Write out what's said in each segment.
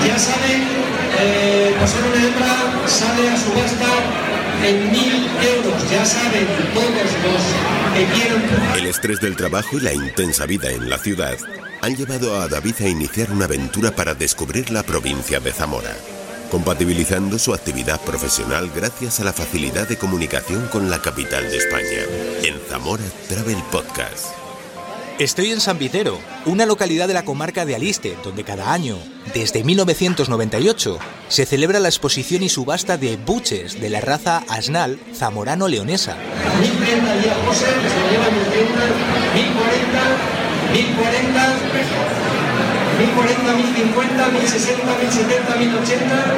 Ya saben, por ser una hembra sale a subasta en 1.000 euros. Ya saben todos los que quieran. El estrés del trabajo y la intensa vida en la ciudad han llevado a David a iniciar una aventura para descubrir la provincia de Zamora, compatibilizando su actividad profesional gracias a la facilidad de comunicación con la capital de España. En Zamora Travel Podcast. Estoy en San Vitero, una localidad de la comarca de Aliste, donde cada año, desde 1998, se celebra la exposición y subasta de buches de la raza Asnal zamorano-leonesa. 1030 día José, que se lo llevan desde una 1040, 1050, 1060, 1070, 1080,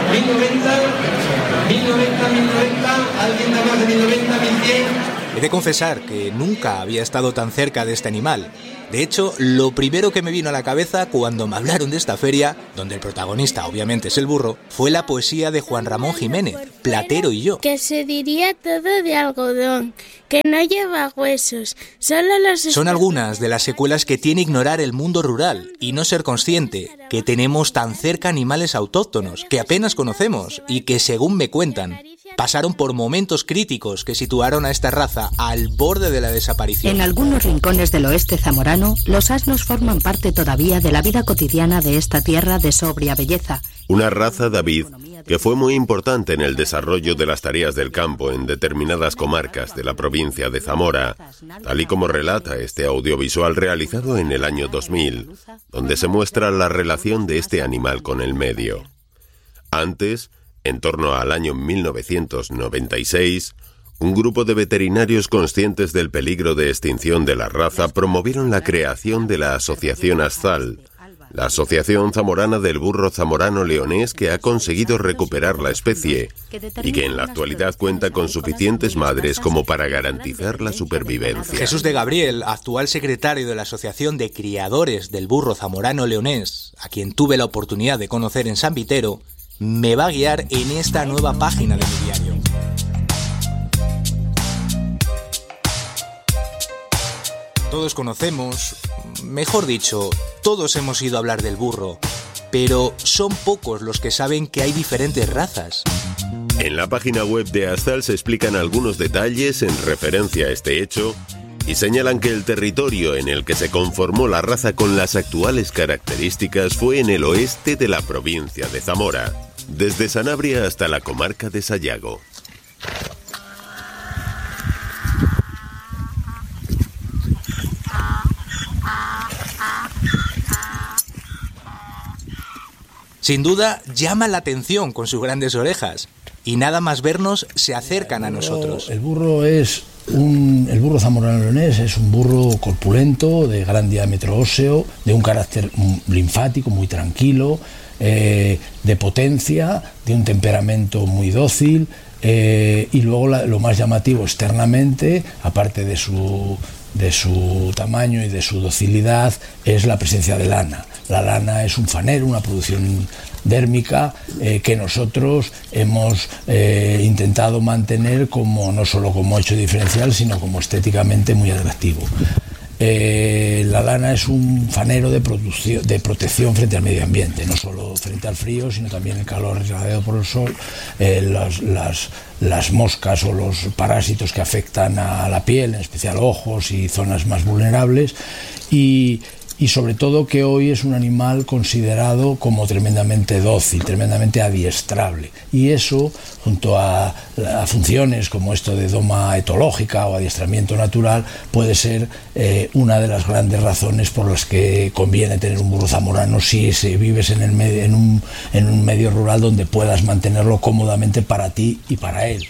1090, alguien da más de 1090, 1100. He de confesar que nunca había estado tan cerca de este animal. De hecho, lo primero que me vino a la cabeza cuando me hablaron de esta feria, donde el protagonista obviamente es el burro, fue la poesía de Juan Ramón Jiménez, Platero y yo. Que se diría todo de algodón, que no lleva huesos, solo los... Son algunas de las secuelas que tiene ignorar el mundo rural y no ser consciente que tenemos tan cerca animales autóctonos que apenas conocemos y que, según me cuentan, pasaron por momentos críticos que situaron a esta raza al borde de la desaparición. En algunos rincones del oeste zamorano, los asnos forman parte todavía de la vida cotidiana de esta tierra de sobria belleza. Una raza, David, que fue muy importante en el desarrollo de las tareas del campo en determinadas comarcas de la provincia de Zamora, tal y como relata este audiovisual realizado en el año 2000, donde se muestra la relación de este animal con el medio. Antes, en torno al año 1996, un grupo de veterinarios conscientes del peligro de extinción de la raza promovieron la creación de la Asociación Astal, la Asociación Zamorana del Burro Zamorano Leonés, que ha conseguido recuperar la especie y que en la actualidad cuenta con suficientes madres como para garantizar la supervivencia. Jesús de Gabriel, actual secretario de la Asociación de Criadores del Burro Zamorano Leonés, a quien tuve la oportunidad de conocer en San Vitero, me va a guiar en esta nueva página de mi diario. Todos conocemos, mejor dicho, todos hemos ido a hablar del burro, pero son pocos los que saben que hay diferentes razas. En la página web de Astal se explican algunos detalles en referencia a este hecho y señalan que el territorio en el que se conformó la raza con las actuales características fue en el oeste de la provincia de Zamora, desde Sanabria hasta la comarca de Sayago. Sin duda, llama la atención con sus grandes orejas, y nada más vernos se acercan a nosotros. El burro zamorano leonés es un burro corpulento, de gran diámetro óseo, de un carácter linfático muy tranquilo, de potencia, de un temperamento muy dócil, y luego lo más llamativo externamente, aparte de su tamaño y de su docilidad, es la presencia de lana. La lana es un fanero, una producción dérmica que nosotros hemos intentado mantener como no solo como hecho diferencial, sino como estéticamente muy atractivo. La lana es un fanero de protección frente al medio ambiente, no solo frente al frío, sino también el calor irradiado por el sol, las moscas o los parásitos que afectan a la piel, en especial ojos y zonas más vulnerables, y sobre todo que hoy es un animal considerado como tremendamente dócil, tremendamente adiestrable, y eso, junto a funciones como esto de doma etológica o adiestramiento natural, puede ser una de las grandes razones por las que conviene tener un burro zamorano si vives en un medio rural donde puedas mantenerlo cómodamente para ti y para él.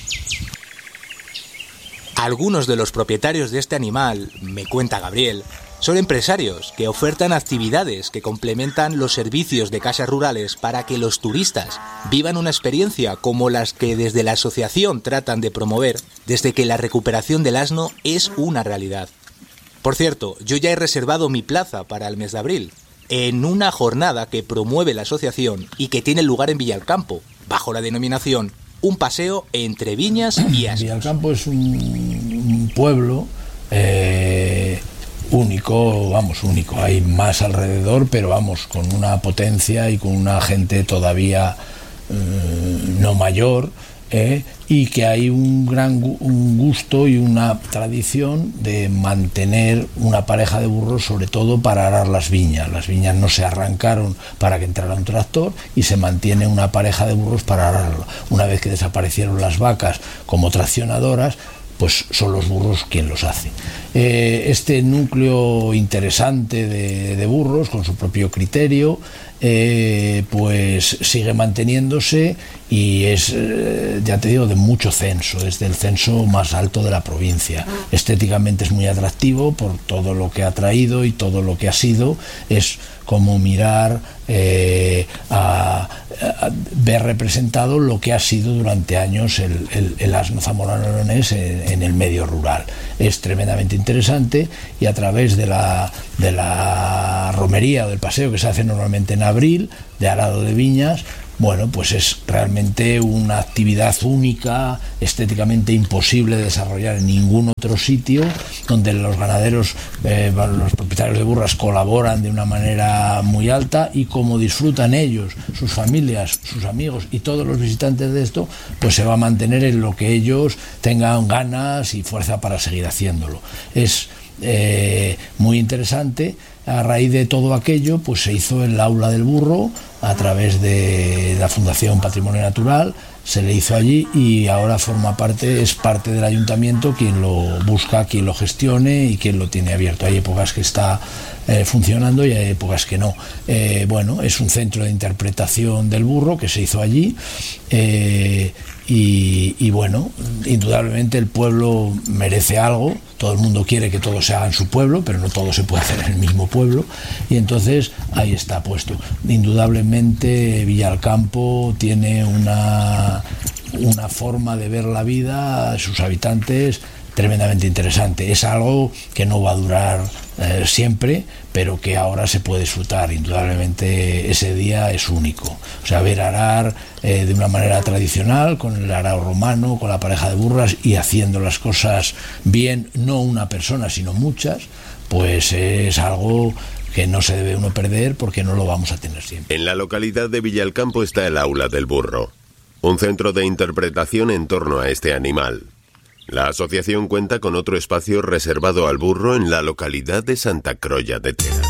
Algunos de los propietarios de este animal, me cuenta Gabriel, son empresarios que ofertan actividades que complementan los servicios de casas rurales para que los turistas vivan una experiencia como las que desde la asociación tratan de promover desde que la recuperación del asno es una realidad. Por cierto, yo ya he reservado mi plaza para el mes de abril, en una jornada que promueve la asociación y que tiene lugar en Villalcampo, bajo la denominación Un paseo entre viñas y asnos. Villalcampo es un pueblo único, único. Hay más alrededor, pero con una potencia y con una gente todavía no mayor, y que hay un gusto y una tradición de mantener una pareja de burros, sobre todo para arar las viñas. Las viñas no se arrancaron para que entrara un tractor y se mantiene una pareja de burros para ararlo. Una vez que desaparecieron las vacas como traccionadoras, pues son los burros quien los hace. Este núcleo interesante de burros, con su propio criterio, pues sigue manteniéndose y es, ya te digo, de mucho censo, es del censo más alto de la provincia. Estéticamente es muy atractivo por todo lo que ha traído y todo lo que ha sido. Es como mirar a ver representado lo que ha sido durante años el asno zamorano-leonés en el medio rural. Es tremendamente interesante, y a través de la romería o del paseo que se hace normalmente en abril, de arado de viñas, bueno, pues es realmente una actividad única, estéticamente imposible de desarrollar en ningún otro sitio, donde los ganaderos, los propietarios de burras colaboran de una manera muy alta, y como disfrutan ellos, sus familias, sus amigos y todos los visitantes de esto, pues se va a mantener en lo que ellos tengan ganas y fuerza para seguir haciéndolo. Es muy interesante. A raíz de todo aquello, pues se hizo el aula del burro a través de la Fundación Patrimonio Natural, se le hizo allí, y ahora es parte del ayuntamiento quien lo busca, quien lo gestione y quien lo tiene abierto. Hay épocas que está funcionando y hay épocas que no. Bueno, es un centro de interpretación del burro que se hizo allí, y bueno, indudablemente el pueblo merece algo. Todo el mundo quiere que todo se haga en su pueblo, pero no todo se puede hacer en el mismo pueblo, y entonces ahí está puesto. Indudablemente Villalcampo tiene una forma de ver la vida, sus habitantes, tremendamente interesante. Es algo que no va a durar siempre, pero que ahora se puede disfrutar. Indudablemente ese día es único. O sea, ver arar de una manera tradicional, con el arao romano, con la pareja de burras, y haciendo las cosas bien, no una persona, sino muchas, pues es algo que no se debe uno perder, porque no lo vamos a tener siempre. En la localidad de Villalcampo está el Aula del Burro, un centro de interpretación en torno a este animal. La asociación cuenta con otro espacio reservado al burro en la localidad de Santa Crolla de Tera.